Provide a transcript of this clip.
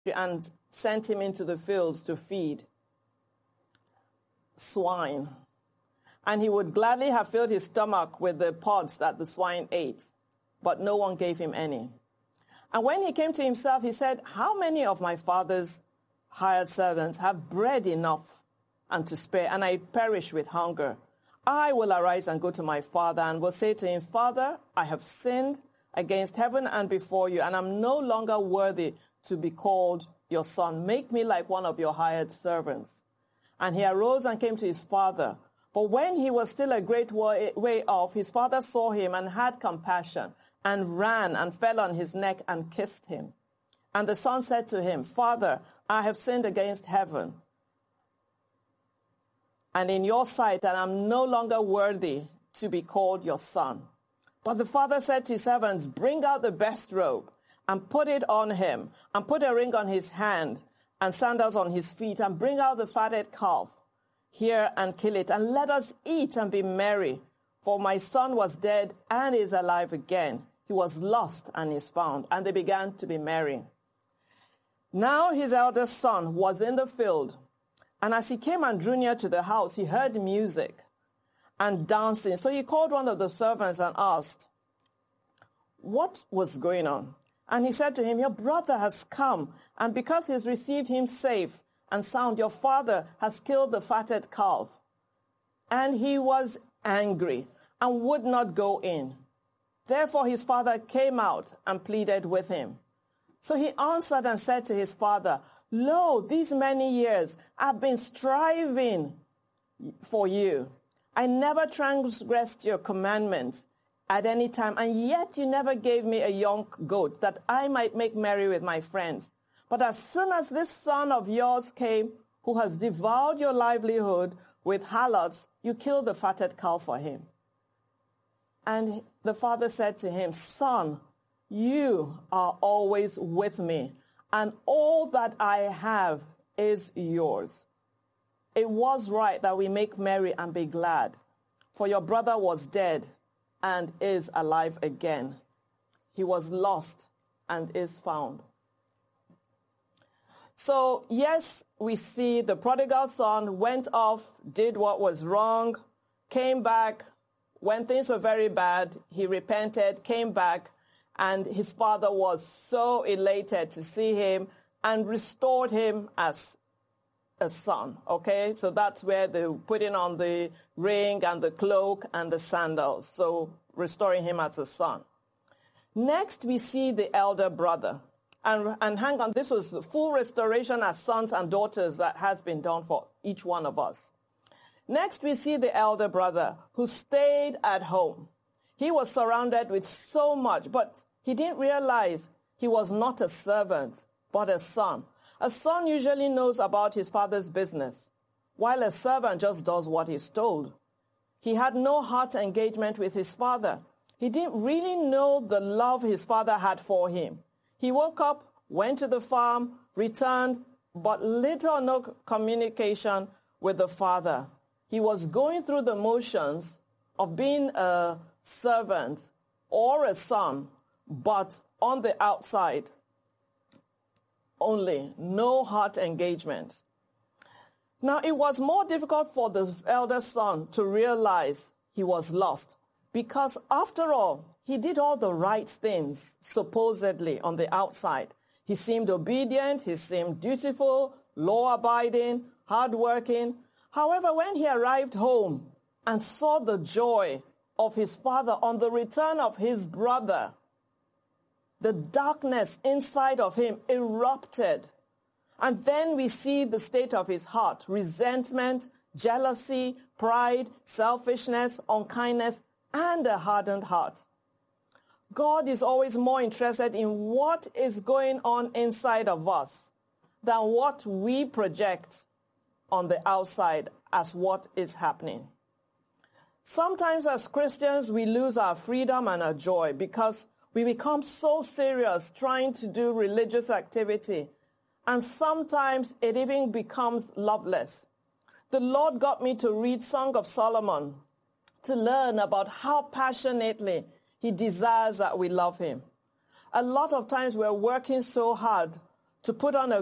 and sent him into the fields to feed swine. And he would gladly have filled his stomach with the pods that the swine ate, but no one gave him any. And when he came to himself, he said, how many of my father's hired servants have bread enough and to spare, and I perish with hunger? I will arise and go to my father and will say to him, Father, I have sinned against heaven and before you, and I'm no longer worthy to be called your son. Make me like one of your hired servants. And he arose and came to his father. But when he was still a great way off, his father saw him and had compassion and ran and fell on his neck and kissed him. And the son said to him, Father, I have sinned against heaven and in your sight, and I'm no longer worthy to be called your son. But the father said to his servants, bring out the best robe and put it on him, and put a ring on his hand and sandals on his feet, and bring out the fatted calf here and kill it, and let us eat and be merry. For my son was dead and is alive again. He was lost and is found. And they began to be merry. Now his eldest son was in the field, and as he came and drew near to the house, he heard music and dancing. So he called one of the servants and asked, what was going on? And he said to him, your brother has come, and because he's received him safe and sound, your father has killed the fatted calf. And he was angry and would not go in. Therefore his father came out and pleaded with him. So he answered and said to his father, lo, these many years I've been striving for you. I never transgressed your commandments at any time, and yet you never gave me a young goat that I might make merry with my friends. But as soon as this son of yours came, who has devoured your livelihood with harlots, you killed the fatted calf for him. And the father said to him, son, you are always with me, and all that I have is yours. It was right that we make merry and be glad, for your brother was dead and is alive again. He was lost and is found. So, yes, we see the prodigal son went off, did what was wrong, came back. When things were very bad, he repented, came back, and his father was so elated to see him and restored him as a son, okay? So that's where they put in on the ring and the cloak and the sandals, so restoring him as a son. Next, we see the elder brother. And hang on, this was the full restoration as sons and daughters that has been done for each one of us. Next, we see the elder brother who stayed at home. He was surrounded with so much, but he didn't realize he was not a servant, but a son. A son usually knows about his father's business, while a servant just does what he's told. He had no heart engagement with his father. He didn't really know the love his father had for him. He woke up, went to the farm, returned, but little or no communication with the father. He was going through the motions of being a servant or a son, but on the outside only, no heart engagement. Now, it was more difficult for the elder son to realize he was lost, because after all, he did all the right things, supposedly, on the outside. He seemed obedient, he seemed dutiful, law-abiding, hardworking. However, when he arrived home and saw the joy of his father on the return of his brother, the darkness inside of him erupted. And then we see the state of his heart: resentment, jealousy, pride, selfishness, unkindness, and a hardened heart. God is always more interested in what is going on inside of us than what we project on the outside as what is happening. Sometimes as Christians, we lose our freedom and our joy because we become so serious trying to do religious activity, and sometimes it even becomes loveless. The Lord got me to read Song of Solomon to learn about how passionately he desires that we love him. A lot of times we're working so hard to put on a